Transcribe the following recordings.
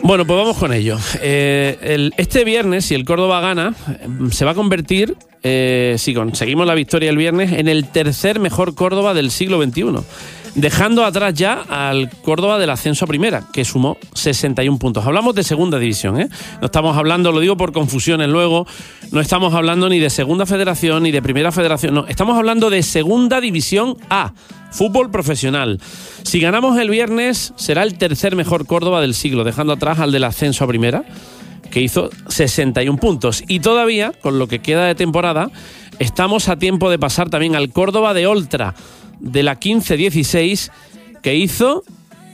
Bueno, pues vamos con ello. Este viernes, si el Córdoba gana, se va a convertir, si conseguimos la victoria el viernes, en el tercer mejor Córdoba del siglo XXI. Dejando atrás ya al Córdoba del ascenso a primera, que sumó 61 puntos. Hablamos de segunda división, ¿eh? No estamos hablando, lo digo por confusiones luego, no estamos hablando ni de segunda federación ni de primera federación, no, estamos hablando de segunda división A, fútbol profesional. Si ganamos el viernes, será el tercer mejor Córdoba del siglo, dejando atrás al del ascenso a primera, que hizo 61 puntos. Y todavía, con lo que queda de temporada, estamos a tiempo de pasar también al Córdoba de Oltra, de la 15-16, que hizo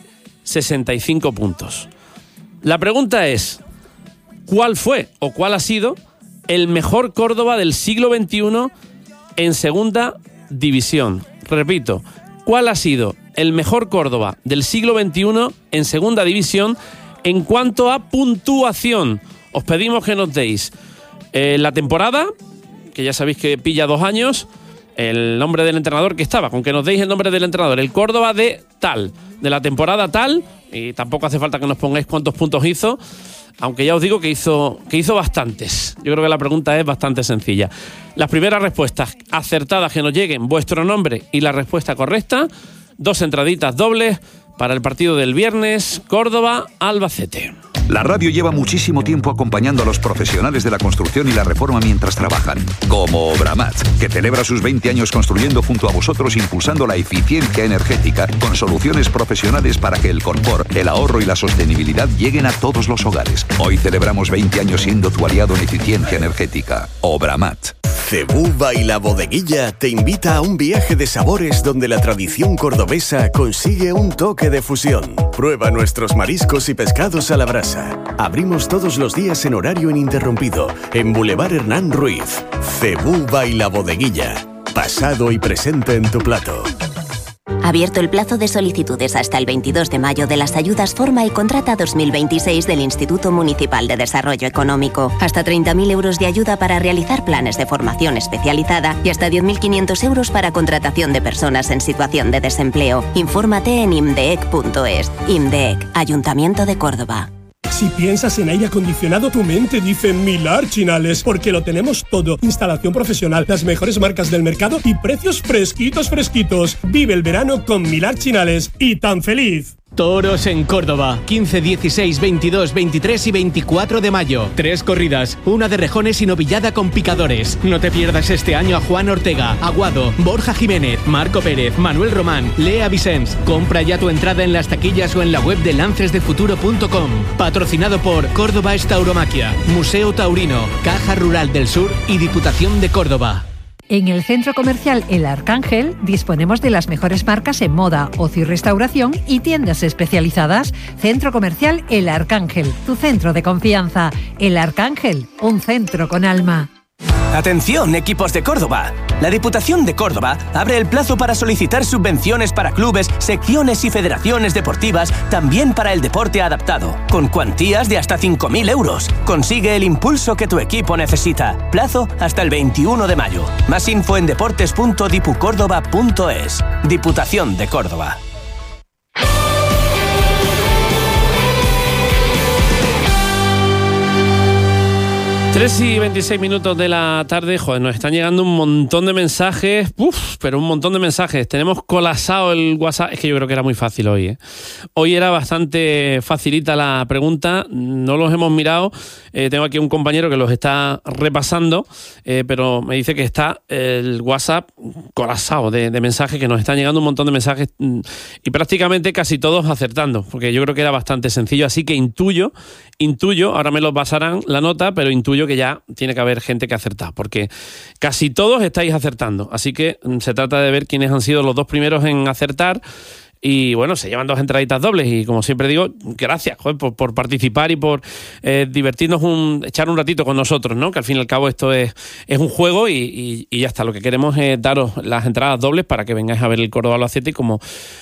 65 puntos. La pregunta es, ¿cuál fue o cuál ha sido el mejor Córdoba del siglo XXI en segunda división? Repito, ¿cuál ha sido el mejor Córdoba del siglo XXI en segunda división en cuanto a puntuación? Os pedimos que nos deis la temporada, que ya sabéis que pilla 2 años, el nombre del entrenador que estaba, con que nos deis el nombre del entrenador, el Córdoba de tal, de la temporada tal, y tampoco hace falta que nos pongáis cuántos puntos hizo, aunque ya os digo que hizo bastantes. Yo creo que la pregunta es bastante sencilla. Las primeras respuestas acertadas que nos lleguen, vuestro nombre y la respuesta correcta, 2 entraditas dobles para el partido del viernes, Córdoba-Albacete. La radio lleva muchísimo tiempo acompañando a los profesionales de la construcción y la reforma mientras trabajan. Como Obramat, que celebra sus 20 años construyendo junto a vosotros, impulsando la eficiencia energética con soluciones profesionales para que el confort, el ahorro y la sostenibilidad lleguen a todos los hogares. Hoy celebramos 20 años siendo tu aliado en eficiencia energética. Obramat. Cebuba y la Bodeguilla te invita a un viaje de sabores donde la tradición cordobesa consigue un toque de fusión. Prueba nuestros mariscos y pescados a la brasa. Abrimos todos los días en horario ininterrumpido en Boulevard Hernán Ruiz. Cebuba y la Bodeguilla. Pasado y presente en tu plato. Abierto el plazo de solicitudes hasta el 22 de mayo de las ayudas Forma y Contrata 2026 del Instituto Municipal de Desarrollo Económico. Hasta 30.000 euros de ayuda para realizar planes de formación especializada y hasta 10.500 euros para contratación de personas en situación de desempleo. Infórmate en imdeec.es. IMDEC, Ayuntamiento de Córdoba. Si piensas en aire acondicionado, tu mente dice Milar Chinales, porque lo tenemos todo. Instalación profesional, las mejores marcas del mercado y precios fresquitos. Vive el verano con Milar Chinales y tan feliz. Toros en Córdoba, 15, 16, 22, 23 y 24 de mayo. 3 corridas, una de rejones y novillada con picadores. No te pierdas este año a Juan Ortega, Aguado, Borja Jiménez, Marco Pérez, Manuel Román, Lea Vicens. Compra ya tu entrada en las taquillas o en la web de lancesdefuturo.com. Patrocinado por Córdoba Tauromaquia, Museo Taurino, Caja Rural del Sur y Diputación de Córdoba. En el Centro Comercial El Arcángel disponemos de las mejores marcas en moda, ocio y restauración y tiendas especializadas. Centro Comercial El Arcángel, tu centro de confianza. El Arcángel, un centro con alma. Atención, equipos de Córdoba. La Diputación de Córdoba abre el plazo para solicitar subvenciones para clubes, secciones y federaciones deportivas, también para el deporte adaptado, con cuantías de hasta 5.000 euros. Consigue el impulso que tu equipo necesita. Plazo hasta el 21 de mayo. Más info en deportes.dipucórdoba.es. Diputación de Córdoba. 3 y 26 minutos de la tarde. Joder, nos están llegando un montón de mensajes. Pero un montón de mensajes. Tenemos colapsado el WhatsApp. Es que yo creo que era muy fácil hoy, ¿eh? Hoy era bastante facilita la pregunta. No los hemos mirado. Tengo aquí un compañero que los está repasando, pero me dice que está el WhatsApp colapsado de mensajes, que nos están llegando un montón de mensajes y prácticamente casi todos acertando, porque yo creo que era bastante sencillo. Así que intuyo, ahora me los pasarán la nota, pero intuyo que ya tiene que haber gente que ha acertado, porque casi todos estáis acertando. Así que se trata de ver quiénes han sido los 2 primeros en acertar. Y bueno, se llevan 2 entraditas dobles y como siempre digo, gracias, joder, por participar y por divertirnos, echar un ratito con nosotros, ¿no? Que al fin y al cabo esto es un juego y ya está. Lo que queremos es daros las entradas dobles para que vengáis a ver el Córdoba Albacete y como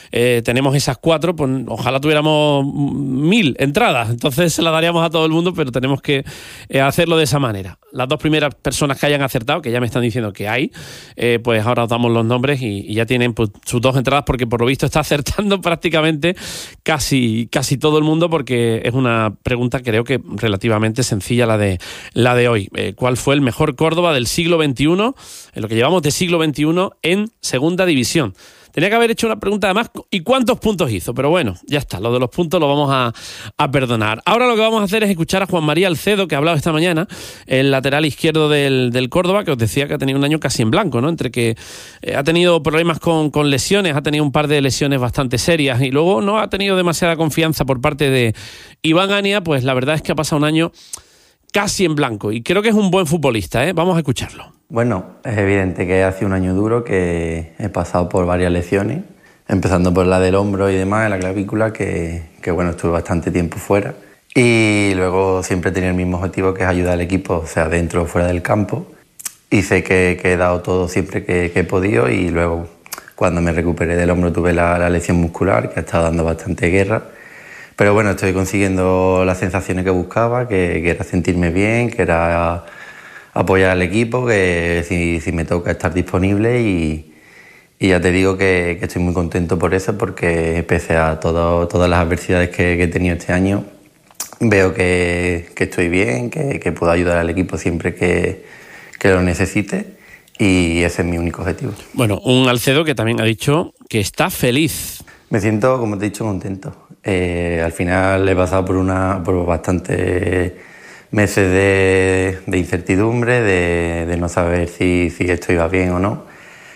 tenemos esas 4, pues ojalá tuviéramos 1000 entradas, entonces se las daríamos a todo el mundo, pero tenemos que hacerlo de esa manera. Las 2 primeras personas que hayan acertado, que ya me están diciendo que hay, pues ahora os damos los nombres y ya tienen pues, sus 2 entradas, porque por lo visto está acertando prácticamente casi todo el mundo, porque es una pregunta creo que relativamente sencilla la de hoy. ¿Cuál fue el mejor Córdoba del siglo XXI, en lo que llevamos de siglo XXI en segunda división? Tenía que haber hecho una pregunta además, ¿y cuántos puntos hizo? Pero bueno, ya está, lo de los puntos lo vamos a perdonar. Ahora lo que vamos a hacer es escuchar a Juan María Alcedo, que ha hablado esta mañana, el lateral izquierdo del Córdoba, que os decía que ha tenido un año casi en blanco, ¿no? Entre que ha tenido problemas con lesiones, ha tenido un par de lesiones bastante serias y luego no ha tenido demasiada confianza por parte de Iván Ania, pues la verdad es que ha pasado un año casi en blanco y creo que es un buen futbolista, ¿eh? Vamos a escucharlo. Bueno, es evidente que ha sido un año duro, que he pasado por varias lesiones, empezando por la del hombro y demás, en la clavícula, que bueno, estuve bastante tiempo fuera. Y luego siempre he tenido el mismo objetivo, que es ayudar al equipo, o sea, dentro o fuera del campo. Y sé que he dado todo siempre que he podido, y luego cuando me recuperé del hombro tuve la lesión muscular, que ha estado dando bastante guerra. Pero bueno, estoy consiguiendo las sensaciones que buscaba, que era sentirme bien, que era apoyar al equipo, que si me toca estar disponible, y ya te digo que estoy muy contento por eso, porque pese a todas las adversidades que he tenido este año, veo que estoy bien, que puedo ayudar al equipo siempre que lo necesite, y ese es mi único objetivo. Bueno, un Alcedo que también ha dicho que está feliz. Me siento, como te he dicho, contento. Al final he pasado por bastantes meses de incertidumbre, de no saber si esto iba bien o no,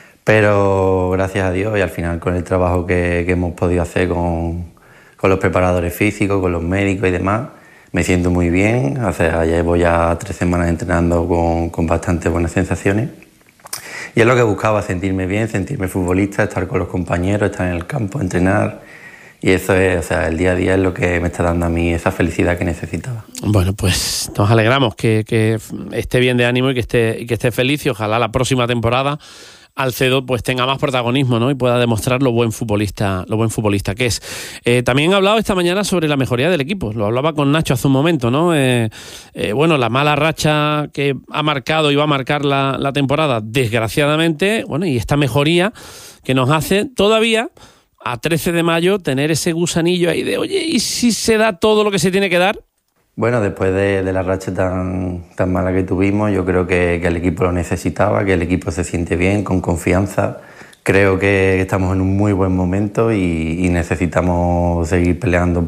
pero gracias a Dios y al final con el trabajo que hemos podido hacer con los preparadores físicos, con los médicos y demás, me siento muy bien. O sea, ya llevo ya 3 semanas entrenando con bastante buenas sensaciones, y es lo que buscaba, sentirme bien, sentirme futbolista, estar con los compañeros, estar en el campo, entrenar. Y eso es, o sea, el día a día es lo que me está dando a mí esa felicidad que necesitaba. Bueno, pues nos alegramos que esté bien de ánimo y que esté feliz, y ojalá la próxima temporada Alcedo pues tenga más protagonismo, ¿no? Y pueda demostrar lo buen futbolista que es. También he hablado esta mañana sobre la mejoría del equipo. Lo hablaba con Nacho hace un momento, ¿no? Bueno, la mala racha que ha marcado y va a marcar la temporada, desgraciadamente, bueno, y esta mejoría que nos hace todavía a 13 de mayo tener ese gusanillo ahí de, oye, ¿y si se da todo lo que se tiene que dar? Bueno, después de la racha tan mala que tuvimos, yo creo que el equipo lo necesitaba, que el equipo se siente bien, con confianza. Creo que estamos en un muy buen momento y necesitamos seguir peleando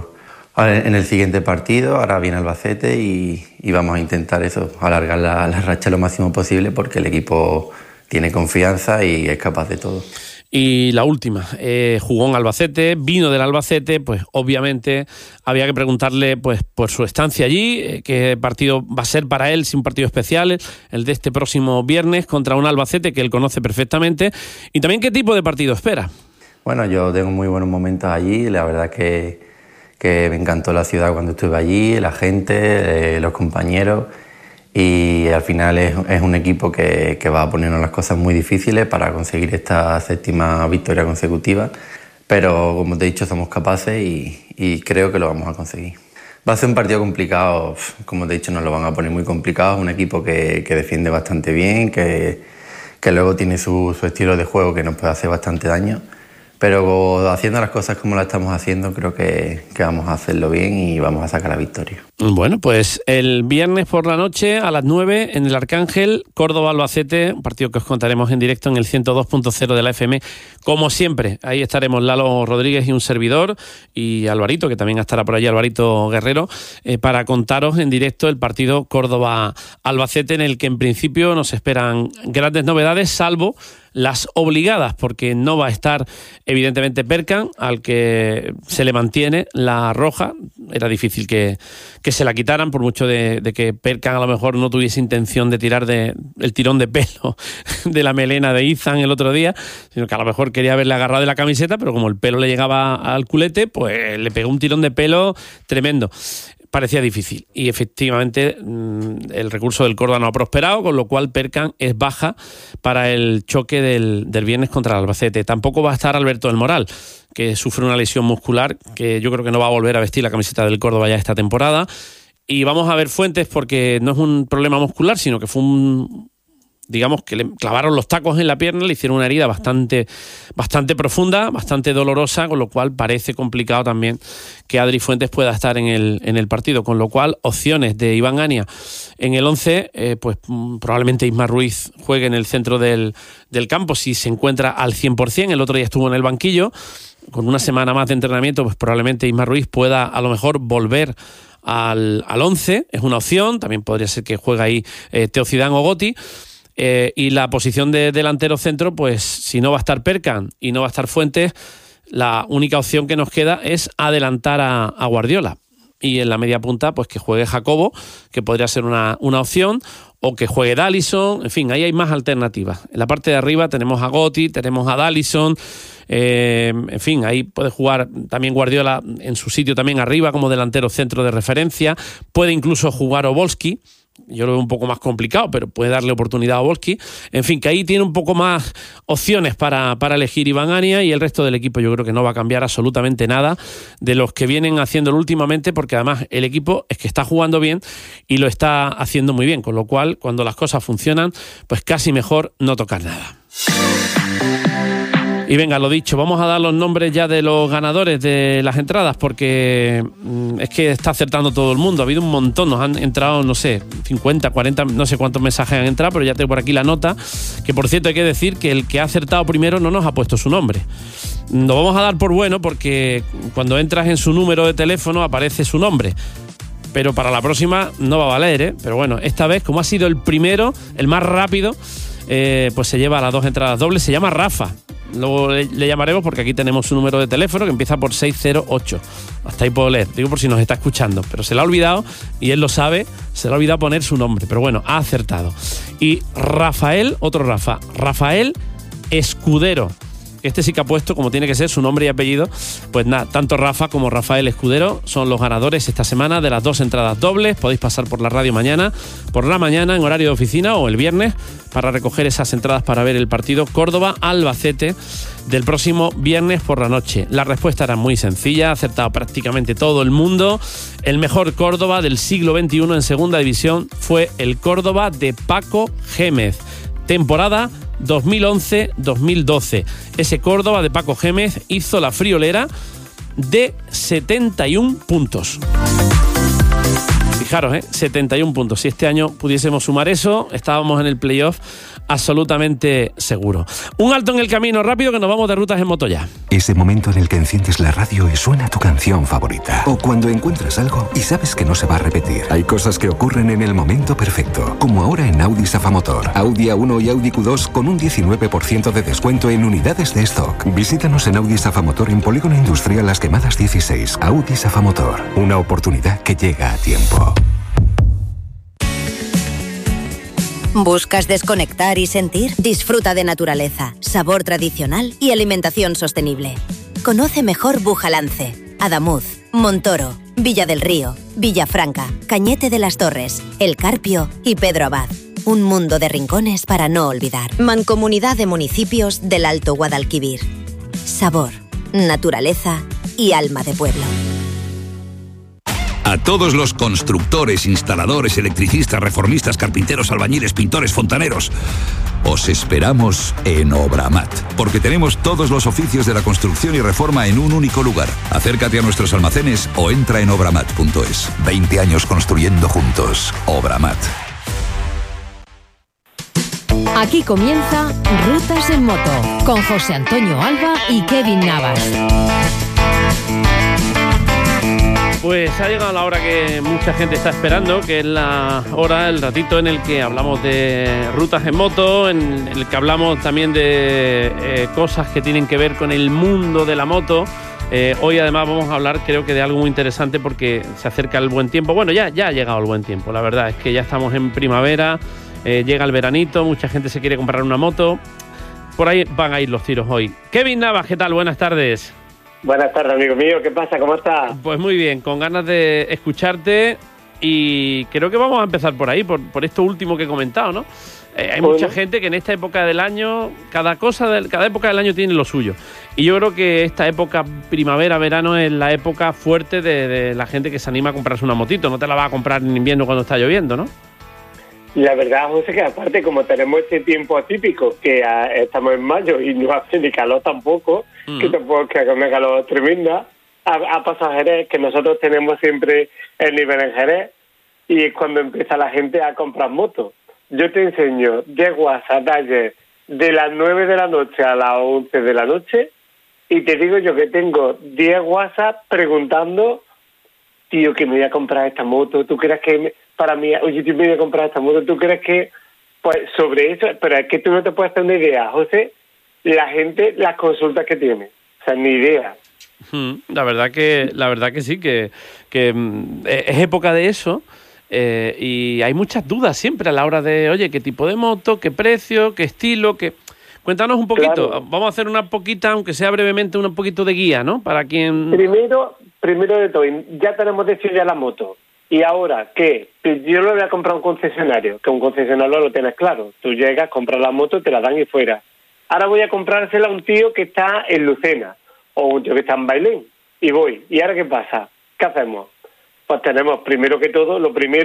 en el siguiente partido. Ahora viene Albacete y vamos a intentar eso, alargar la racha lo máximo posible, porque el equipo tiene confianza y es capaz de todo. Y la última, jugó en Albacete, vino del Albacete, pues obviamente había que preguntarle pues por su estancia allí, qué partido va a ser para él, si un partido especial, el de este próximo viernes contra un Albacete que él conoce perfectamente, y también qué tipo de partido espera. Bueno, yo tengo muy buenos momentos allí, la verdad que me encantó la ciudad cuando estuve allí, la gente, los compañeros. Y al final es un equipo que va a ponernos las cosas muy difíciles para conseguir esta 7ª victoria consecutiva. Pero como te he dicho, somos capaces y creo que lo vamos a conseguir. Va a ser un partido complicado, como te he dicho, nos lo van a poner muy complicado. Es un equipo que defiende bastante bien, que luego tiene su estilo de juego que nos puede hacer bastante daño. Pero haciendo las cosas como las estamos haciendo, creo que vamos a hacerlo bien y vamos a sacar la victoria. Bueno, pues el viernes por la noche a las 9 en el Arcángel, Córdoba-Albacete, un partido que os contaremos en directo en el 102.0 de la FM. Como siempre, ahí estaremos Lalo Rodríguez y un servidor, y Alvarito, que también estará por allí, Alvarito Guerrero, para contaros en directo el partido Córdoba-Albacete, en el que en principio nos esperan grandes novedades, salvo las obligadas, porque no va a estar evidentemente Perkan, al que se le mantiene la roja. Era difícil que se la quitaran, por mucho de que Perkan a lo mejor no tuviese intención de tirar el tirón de pelo de la melena de Izan el otro día, sino que a lo mejor quería haberle agarrado de la camiseta, pero como el pelo le llegaba al culete, pues le pegó un tirón de pelo tremendo. parecía difícil. Y efectivamente el recurso del Córdoba no ha prosperado, con lo cual Perkan es baja para el choque del viernes contra el Albacete. Tampoco va a estar Alberto del Moral, que sufre una lesión muscular, que yo creo que no va a volver a vestir la camiseta del Córdoba ya esta temporada. Y vamos a ver Fuentes, porque no es un problema muscular, sino que fue digamos que le clavaron los tacos en la pierna, le hicieron una herida bastante profunda, bastante dolorosa, con lo cual parece complicado también que Adri Fuentes pueda estar en el partido, con lo cual opciones de Iván Ania en el 11, pues probablemente Isma Ruiz juegue en el centro del campo si se encuentra al 100%, el otro día estuvo en el banquillo, con una semana más de entrenamiento, pues probablemente Isma Ruiz pueda a lo mejor volver al 11, es una opción, también podría ser que juegue ahí Teo Zidane o Gotti. Y la posición de delantero centro, pues si no va a estar Perkan y no va a estar Fuentes, la única opción que nos queda es adelantar a Guardiola. Y en la media punta, pues que juegue Jacobo, que podría ser una opción, o que juegue Dallison. En fin, ahí hay más alternativas. En la parte de arriba tenemos a Gotti, tenemos a Dallison. En fin, ahí puede jugar también Guardiola en su sitio también arriba como delantero centro de referencia. Puede incluso jugar Obolski. Yo lo veo un poco más complicado, pero puede darle oportunidad a Obolski. En fin, que ahí tiene un poco más opciones para elegir Iván Ania, y el resto del equipo yo creo que no va a cambiar absolutamente nada de los que vienen haciéndolo últimamente, porque además el equipo es que está jugando bien y lo está haciendo muy bien, con lo cual cuando las cosas funcionan, pues casi mejor no tocar nada. Y venga, lo dicho, vamos a dar los nombres ya de los ganadores de las entradas, porque es que está acertando todo el mundo. Ha habido un montón, nos han entrado, no sé, 50, 40, no sé cuántos mensajes han entrado, pero ya tengo por aquí la nota, que por cierto hay que decir que el que ha acertado primero no nos ha puesto su nombre. Lo vamos a dar por bueno, porque cuando entras en su número de teléfono aparece su nombre. Pero para la próxima no va a valer, ¿eh? Pero bueno, esta vez, como ha sido el primero, el más rápido, pues se lleva las 2 entradas dobles. Se llama Rafa. Luego le llamaremos porque aquí tenemos su número de teléfono que empieza por 608. Hasta ahí puedo leer, digo por si nos está escuchando. Pero se le ha olvidado, y él lo sabe, se le ha olvidado poner su nombre. Pero bueno, ha acertado. Y Rafael, otro Rafa, Rafael Escudero. Este sí que ha puesto, como tiene que ser, su nombre y apellido. Pues nada, tanto Rafa como Rafael Escudero son los ganadores esta semana de las 2 entradas dobles. Podéis pasar por la radio mañana, por la mañana en horario de oficina, o el viernes, para recoger esas entradas para ver el partido Córdoba-Albacete del próximo viernes por la noche. La respuesta era muy sencilla, ha acertado prácticamente todo el mundo. El mejor Córdoba del siglo XXI en segunda división fue el Córdoba de Paco Gémez. Temporada 2011-2012. Ese Córdoba de Paco Gémez hizo la friolera de 71 puntos. Fijaros, 71 puntos. Si este año pudiésemos sumar eso, estábamos en el playoff absolutamente seguro. Un alto en el camino rápido, que nos vamos de Rutas en Moto ya. Ese momento en el que enciendes la radio y suena tu canción favorita. O cuando encuentras algo y sabes que no se va a repetir. Hay cosas que ocurren en el momento perfecto, como ahora en Audi Safamotor. Audi A1 y Audi Q2 con un 19% de descuento en unidades de stock. Visítanos en Audi Safamotor en Polígono Industrial Las Quemadas 16. Audi Safamotor, una oportunidad que llega a tiempo. ¿Buscas desconectar y sentir? Disfruta de naturaleza, sabor tradicional y alimentación sostenible. Conoce mejor Bujalance, Adamuz, Montoro, Villa del Río, Villafranca, Cañete de las Torres, El Carpio y Pedro Abad. Un mundo de rincones para no olvidar. Mancomunidad de Municipios del Alto Guadalquivir. Sabor, naturaleza y alma de pueblo. A todos los constructores, instaladores, electricistas, reformistas, carpinteros, albañiles, pintores, fontaneros, os esperamos en Obramat, porque tenemos todos los oficios de la construcción y reforma en un único lugar. Acércate a nuestros almacenes o entra en obramat.es. 20 años construyendo juntos. Obramat. Aquí comienza Rutas en Moto, con José Antonio Alba y Kevin Navas. Pues ha llegado la hora que mucha gente está esperando, que es la hora, el ratito en el que hablamos de rutas en moto, en el que hablamos también de cosas que tienen que ver con el mundo de la moto. Hoy además vamos a hablar, creo que de algo muy interesante, porque se acerca el buen tiempo. Bueno, ya ha llegado el buen tiempo, la verdad es que ya estamos en primavera, llega el veranito, mucha gente se quiere comprar una moto. Por ahí van a ir los tiros hoy. Kevin Navas, ¿qué tal? Buenas tardes. Buenas tardes, amigo mío. ¿Qué pasa? ¿Cómo estás? Pues muy bien, con ganas de escucharte y creo que vamos a empezar por ahí, por esto último que he comentado, ¿no? Hay mucha gente que en esta época del año, cada época del año tiene lo suyo. Y yo creo que esta época, primavera, verano, es la época fuerte de la gente que se anima a comprarse una motito. No te la vas a comprar en invierno cuando está lloviendo, ¿no? La verdad, José, que aparte, como tenemos este tiempo atípico, que estamos en mayo y no hace ni calor tampoco, que tampoco es que haga una calor tremenda, ha pasado a Jerez, que nosotros tenemos siempre el nivel en Jerez, y es cuando empieza la gente a comprar motos. Yo te enseño de WhatsApp ayer de las 9 de la noche a las 11 de la noche, y te digo yo que tengo 10 WhatsApp preguntando, tío, que me voy a comprar esta moto, ¿tú crees que para mí, oye, yo me voy a comprar esta moto, ¿tú crees que, pues sobre eso, pero es que tú no te puedes hacer una idea, José, la gente, las consultas que tiene, o sea, ni idea. La verdad que sí, que es época de eso, y hay muchas dudas siempre a la hora de, oye, qué tipo de moto, qué precio, qué estilo, qué... Cuéntanos un poquito, claro. Vamos a hacer una poquita, aunque sea brevemente, un poquito de guía, ¿no? Para quien... Primero de todo, ya tenemos decidida la moto. Y ahora, ¿qué? Yo lo voy a comprar a un concesionario, que un concesionario lo tienes claro. Tú llegas, compras la moto, te la dan y fuera. Ahora voy a comprársela a un tío que está en Lucena, o un tío que está en Bailén, y voy. ¿Y ahora qué pasa? ¿Qué hacemos? Pues tenemos, primero que todo,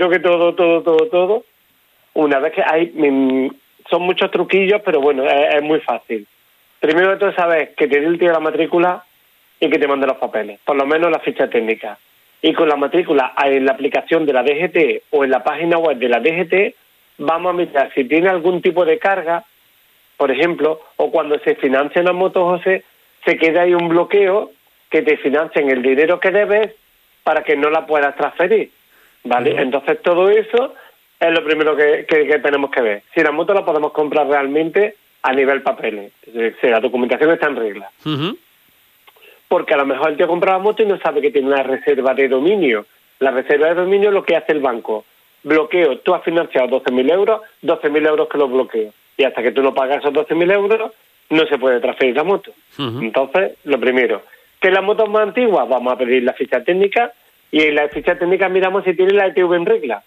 una vez que hay... Son muchos truquillos, pero bueno, es muy fácil. Primero de todo, sabes que te dé el tío la matrícula y que te mande los papeles, por lo menos la ficha técnica. Y con la matrícula en la aplicación de la DGT o en la página web de la DGT, vamos a mirar si tiene algún tipo de carga, por ejemplo, o cuando se financian las motos, José, se queda ahí un bloqueo que te financien el dinero que debes para que no la puedas transferir, ¿vale? Entonces todo eso es lo primero que tenemos que ver. Si la moto la podemos comprar realmente a nivel papeles, si la documentación está en regla. Porque a lo mejor el tío compra la moto y no sabe que tiene una reserva de dominio. La reserva de dominio es lo que hace el banco. Bloqueo, tú has financiado 12.000 euros, 12.000 euros que los bloqueo. Y hasta que tú no pagas esos 12.000 euros, no se puede transferir la moto. Entonces, lo primero. ¿Que la moto es más antigua? Vamos a pedir la ficha técnica y en la ficha técnica miramos si tiene la ETV en regla.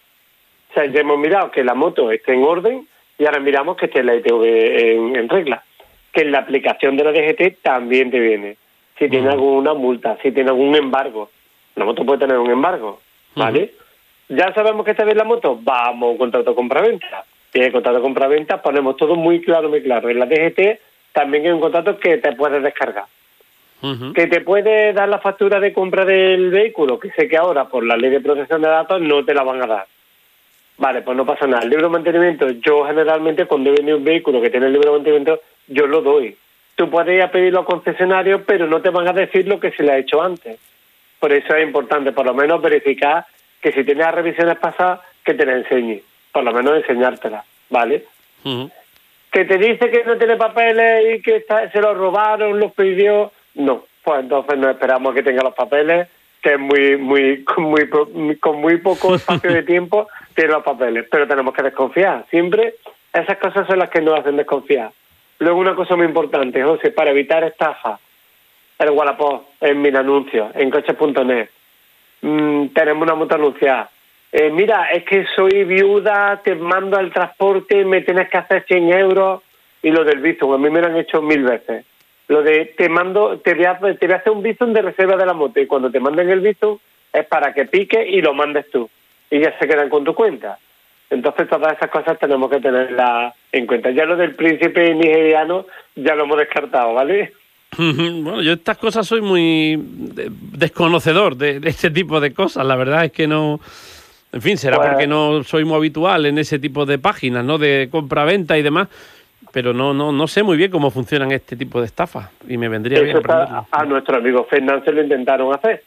O sea, ya hemos mirado que la moto esté en orden y ahora miramos que esté la ETV en regla. Que en la aplicación de la DGT también te viene. Si tiene alguna multa, si tiene algún embargo. La moto puede tener un embargo, ¿vale? Ya sabemos que está bien la moto, vamos a un contrato de compraventa. Y en el contrato de compraventa ponemos todo muy claro, muy claro. En la DGT también hay un contrato que te puedes descargar. Que te puede dar la factura de compra del vehículo, que sé que ahora por la ley de protección de datos no te la van a dar. Vale, pues no pasa nada. El libro de mantenimiento, yo generalmente cuando he venido un vehículo que tiene el libro de mantenimiento, yo lo doy. Tú puedes ir a pedirlo al concesionario, pero no te van a decir lo que se le ha hecho antes. Por eso es importante, por lo menos, verificar que si tienes las revisiones pasadas, que te la enseñe. Por lo menos enseñártela, ¿vale? Que te dice que no tiene papeles y que se los robaron, los pidió... No, pues entonces no esperamos que tenga los papeles, que es con muy poco espacio de tiempo tiene los papeles. Pero tenemos que desconfiar. Siempre esas cosas son las que nos hacen desconfiar. Luego una cosa muy importante, José, para evitar estafas, el Wallapop, en Mil Anuncios, en coches.net, tenemos una moto anunciada. Mira, es que soy viuda, te mando al transporte, me tienes que hacer 100 euros, y lo del Bizum, a mí me lo han hecho 1000 veces. Lo de te voy a hacer un Bizum de reserva de la moto, y cuando te manden el Bizum es para que piques y lo mandes tú, y ya se quedan con tu cuenta. Entonces todas esas cosas tenemos que tenerlas en cuenta. Ya lo del príncipe nigeriano ya lo hemos descartado, ¿vale? Bueno, yo estas cosas soy muy desconocedor de este tipo de cosas. La verdad es que no... En fin, será porque no soy muy habitual en ese tipo de páginas, ¿no? De compra-venta y demás. Pero no sé muy bien cómo funcionan este tipo de estafas. Y me vendría bien aprenderlo. A nuestro amigo Fernán se lo intentaron hacer.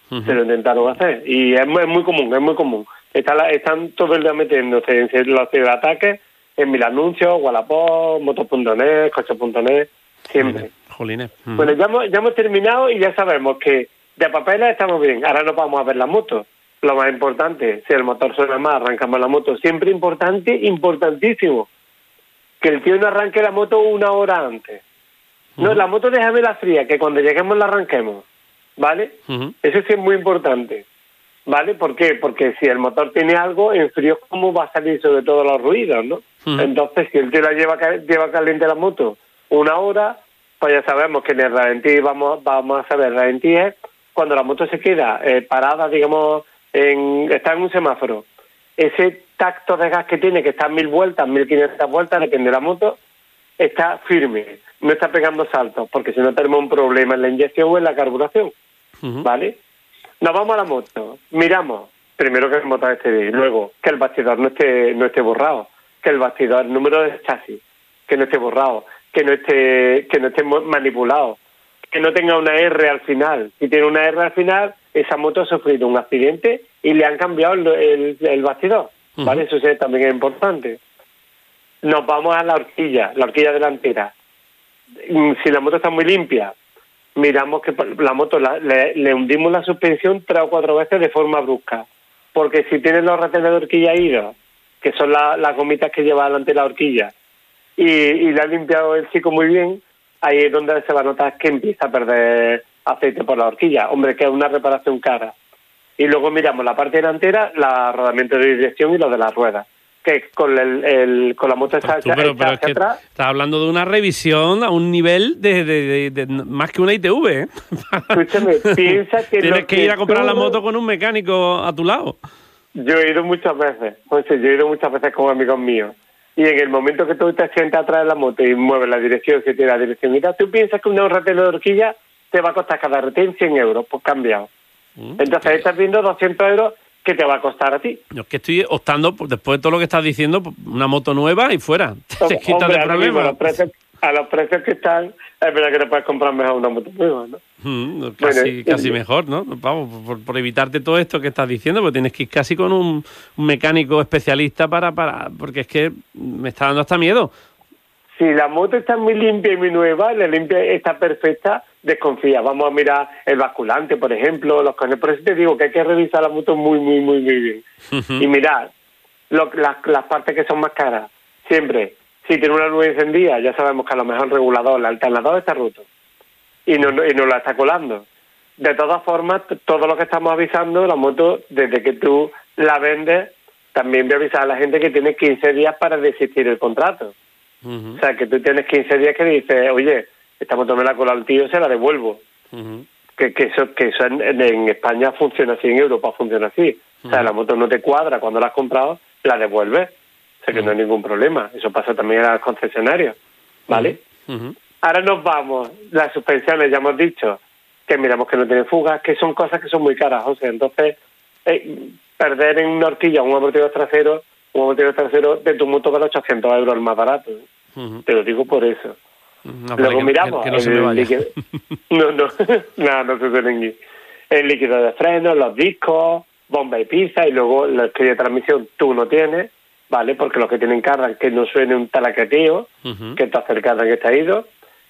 Y es muy común. Están todo el día metiéndose en los ciberataques, en Mil Anuncios, Wallapop, motos.net, coches.net, siempre. Jolines. Bueno, ya hemos terminado y ya sabemos que de papeles estamos bien. Ahora nos vamos a ver la moto. Lo más importante, si el motor suena más, arrancamos la moto. Siempre importantísimo, que el tío no arranque la moto 1 hora antes. No, la moto déjamela fría, que cuando lleguemos la arranquemos, ¿vale? Eso sí es muy importante, ¿vale? ¿Por qué? Porque si el motor tiene algo, en frío, ¿cómo va a salir sobre todo los ruidos, no? Entonces, si el tío la lleva caliente la moto 1 hora, pues ya sabemos que en el ralentí vamos a saber, el ralentí es cuando la moto se queda parada, digamos, está en un semáforo. Ese tacto de gas que tiene, que está a 1000 vueltas, 1500 vueltas, depende de la moto, está firme, no está pegando saltos, porque si no tenemos un problema en la inyección o en la carburación, ¿vale? Nos vamos a la moto, miramos, primero que el motor esté bien, luego que el bastidor no esté borrado, que el bastidor, el número de chasis, que no esté borrado, que no esté manipulado, que no tenga una R al final. Si tiene una R al final, esa moto ha sufrido un accidente y le han cambiado el bastidor, ¿vale? Eso también es importante. Nos vamos a la horquilla delantera. Si la moto está muy limpia, miramos que la moto le hundimos la suspensión 3 o 4 veces de forma brusca, porque si tiene los retenes de horquilla idos, que son las gomitas que lleva delante la horquilla, y le ha limpiado el chico muy bien, ahí es donde se va a notar que empieza a perder aceite por la horquilla. Hombre, que es una reparación cara. Y luego miramos la parte delantera, el rodamiento de dirección y lo de las ruedas, que con la moto está pero es que atrás. Estás hablando de una revisión a un nivel de más que una ITV, ¿eh? Escúchame, piensa que tienes que ir a comprar la moto con un mecánico a tu lado. Yo he ido muchas veces, con amigos míos. Y en el momento que tú te sientas atrás de la moto y mueves la dirección, si tiene la dirección y tal, tú piensas que un retén de horquilla te va a costar cada retén 100 euros, pues cambiado. Entonces estás viendo 200 euros que te va a costar a ti. Yo es que estoy optando, después de todo lo que estás diciendo, una moto nueva y fuera. Te quitas Hombre, de problemas. A los precios que están, es verdad que te puedes comprar mejor una moto nueva, ¿no? Casi mejor, ¿no? Vamos, por evitarte todo esto que estás diciendo, porque tienes que ir casi con un mecánico especialista porque es que me está dando hasta miedo. Si la moto está muy limpia y muy nueva, la limpia está perfecta, desconfía. Vamos a mirar el basculante, por ejemplo, los cones. Por eso te digo que hay que revisar la moto muy, muy, muy, muy bien. Y mirar las partes que son más caras. Siempre, si tiene una luz encendida, ya sabemos que a lo mejor el regulador, el alternador está roto y no la está colando. De todas formas, todo lo que estamos avisando, la moto, desde que tú la vendes, también voy a avisar a la gente que tiene 15 días para desistir el contrato. O sea, que tú tienes 15 días que dices, oye, esta moto me la cola el tío, se la devuelvo. Que eso en España funciona así, en Europa funciona así. O sea, la moto no te cuadra cuando la has comprado, la devuelves. O sea, que no hay ningún problema. Eso pasa también a los concesionarios, ¿vale? Ahora nos vamos. Las suspensiones, ya hemos dicho, que miramos que no tiene fugas, que son cosas que son muy caras, José. Entonces, perder en una horquilla un amortiguador trasero de tu moto vale 800 euros el más barato. Te lo digo por eso. Luego miramos que no se me vaya. líquido. no se suelen ir. El líquido de freno, los discos, bomba y pizza, y luego la esquilla de transmisión tú no tienes, ¿vale? Porque los que tienen cardan, que no suene un talaqueteo, que está cercano, que está ido,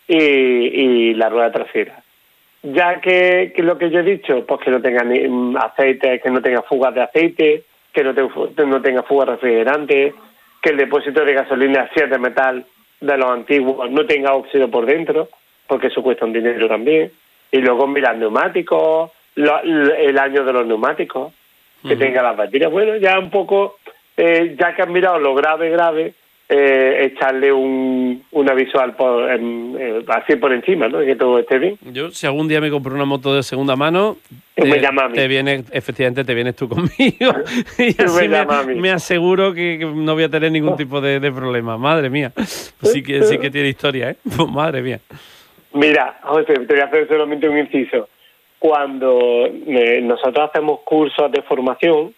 y la rueda trasera. Ya que lo que yo he dicho, pues que no tenga ni aceite, que no tenga fugas de aceite, que no tenga fuga refrigerante, que el depósito de gasolina sea de metal de los antiguos, no tenga óxido por dentro, porque eso cuesta un dinero también. Y luego mirar neumáticos, el año de los neumáticos, que tenga las baterías. Bueno, ya un poco, ya que has mirado lo grave, echarle una visual así por encima, ¿no? Que todo esté bien. Yo, si algún día me compro una moto de segunda mano, efectivamente te vienes tú conmigo y así me aseguro que no voy a tener ningún tipo de problema. Madre mía, pues sí que tiene historia, ¿eh? Pues madre mía. Mira, José, te voy a hacer solamente un inciso. Cuando nosotros hacemos cursos de formación,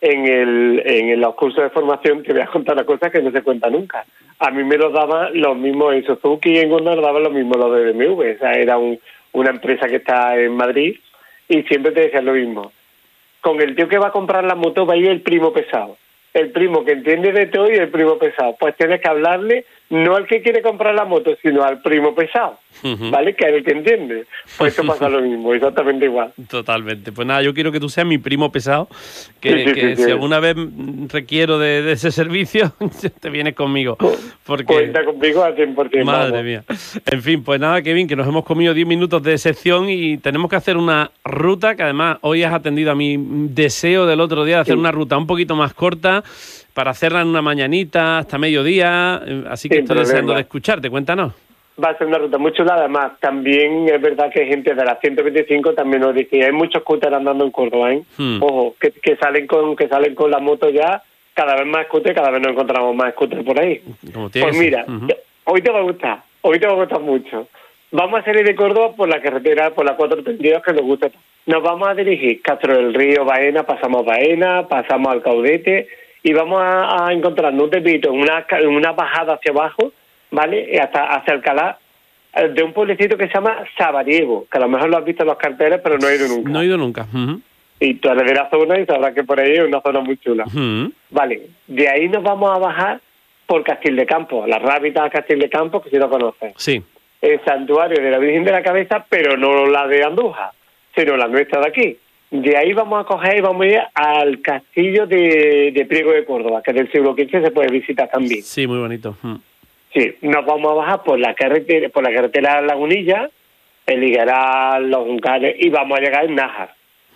en los cursos de formación te voy a contar una cosa que no se cuenta nunca. A mí me lo daban los mismos en Suzuki y en Honda, lo daban los mismos los de BMW. O sea, era una empresa que está en Madrid y siempre te decían lo mismo. Con el tío que va a comprar la moto va a ir el primo pesado. El primo que entiende de todo y el primo pesado. Pues tienes que hablarle no al que quiere comprar la moto, sino al primo pesado, ¿vale? Que es el que entiende. Pues esto pasa lo mismo, exactamente igual. Totalmente. Pues nada, yo quiero que tú seas mi primo pesado, que si alguna vez requiero de ese servicio, te vienes conmigo. Porque... Cuenta conmigo al 100%. Madre mía. En fin, pues nada, Kevin, que nos hemos comido 10 minutos de sección y tenemos que hacer una ruta, que además hoy has atendido a mi deseo del otro día de hacer una ruta un poquito más corta, para hacerla en una mañanita hasta mediodía, así que estoy deseando de escucharte. Cuéntanos. Va a ser una ruta muy chula, además también es verdad que hay gente de las 125 también nos dice, hay muchos scooters andando en Córdoba, ¿eh? Ojo, que salen con la moto ya, cada vez más scooters, cada vez nos encontramos más scooters por ahí. Pues mira, hoy te va a gustar mucho. Vamos a salir de Córdoba por la carretera, por la 432, que nos gusta. Nos vamos a dirigir Castro del Río, Baena, pasamos al Caudete y vamos a encontrarnos un tepito en una bajada hacia abajo, ¿vale? Hacia Alcalá, de un pueblecito que se llama Sabariego, que a lo mejor lo has visto en los carteles, pero no he ido nunca. No he ido nunca. Y tú eres de la zona y sabrás que por ahí es una zona muy chula. Vale, de ahí nos vamos a bajar por Castil de Campos, las rápidas de Castil de Campos, que si lo conoces. Sí. El santuario de la Virgen de la Cabeza, pero no la de Andújar, sino la nuestra de aquí. De ahí vamos a coger y vamos a ir al castillo de Priego de Córdoba, que del siglo XV se puede visitar también. Sí, muy bonito. Sí, nos vamos a bajar por la carretera Lagunilla, el Higueral, los Juncales, y vamos a llegar a Nájar.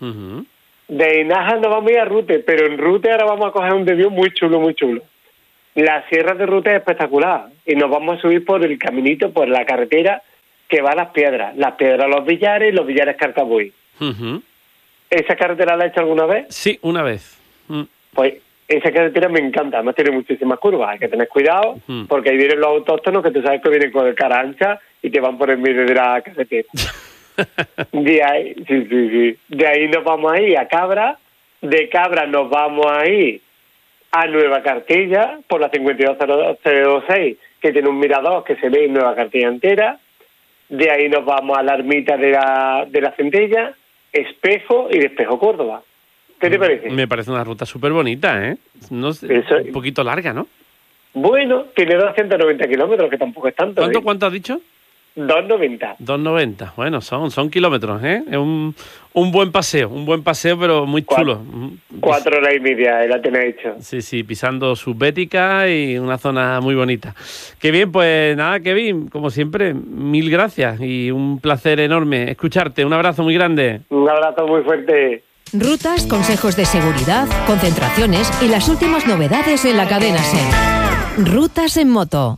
De Nájar nos vamos a ir a Rute, pero en Rute ahora vamos a coger un desvío muy chulo, muy chulo. La sierra de Rute es espectacular, y nos vamos a subir por el caminito, por la carretera que va a Las Piedras Los Villares y Los Villares Carcabuy. ¿Esa carretera la has hecho alguna vez? Sí, una vez. Pues esa carretera me encanta, además tiene muchísimas curvas, hay que tener cuidado, porque ahí vienen los autóctonos que tú sabes que vienen con el cara ancha y te van por el medio de la carretera. De ahí, sí. De ahí nos vamos a ir a Cabra, de Cabra nos vamos a ir a Nueva Cartella, por la 5206, que tiene un mirador que se ve en Nueva Cartella entera. De ahí nos vamos a la ermita de la Centella, Espejo y de Espejo Córdoba. ¿Qué te parece? Me parece una ruta súper bonita, ¿eh? Un poquito larga, ¿no? Bueno, tiene 290 kilómetros, que tampoco es tanto. ¿Cuánto has dicho? 290. 290. Bueno, son kilómetros, ¿eh? Es un buen paseo, pero muy chulo. 4 horas y media la tenéis hecho. Sí, pisando Subbética y una zona muy bonita. Qué bien, pues nada, Kevin, como siempre, mil gracias y un placer enorme escucharte. Un abrazo muy grande. Un abrazo muy fuerte. Rutas, consejos de seguridad, concentraciones y las últimas novedades en la cadena SER. Rutas en moto.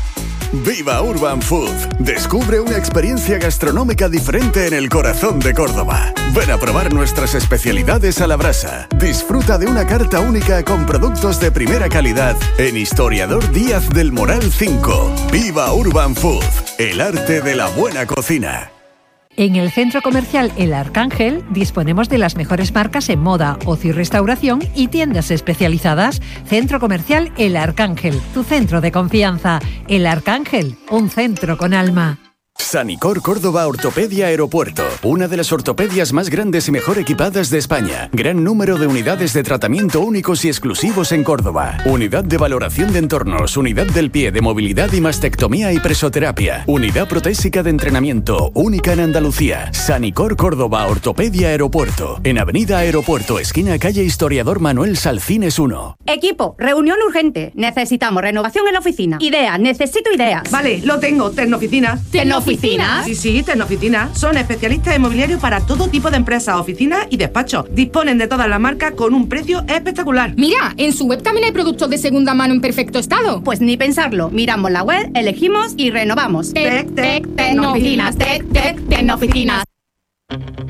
Viva Urban Food. Descubre una experiencia gastronómica diferente en el corazón de Córdoba. Ven a probar nuestras especialidades a la brasa. Disfruta de una carta única con productos de primera calidad en Historiador Díaz del Moral 5. Viva Urban Food. El arte de la buena cocina. En el centro comercial El Arcángel disponemos de las mejores marcas en moda, ocio y restauración y tiendas especializadas. Centro comercial El Arcángel, tu centro de confianza. El Arcángel, un centro con alma. Sanicor Córdoba Ortopedia Aeropuerto, una de las ortopedias más grandes y mejor equipadas de España. Gran número de unidades de tratamiento únicos y exclusivos en Córdoba. Unidad de valoración de entornos, unidad del pie de movilidad y mastectomía y presoterapia. Unidad protésica de entrenamiento, única en Andalucía. Sanicor Córdoba Ortopedia Aeropuerto, en Avenida Aeropuerto, esquina calle Historiador Manuel Salcines 1. Equipo, reunión urgente. Necesitamos renovación en la oficina. Ideas, necesito ideas. Vale, lo tengo, Tecnooficinas. ¿Tecnooficinas? Sí, Tecnooficinas. Son especialistas en mobiliario para todo tipo de empresas, oficinas y despachos. Disponen de todas las marcas con un precio espectacular. Mira, en su web también hay productos de segunda mano en perfecto estado. Pues ni pensarlo. Miramos la web, elegimos y renovamos. Tecnooficinas. Tecnooficinas.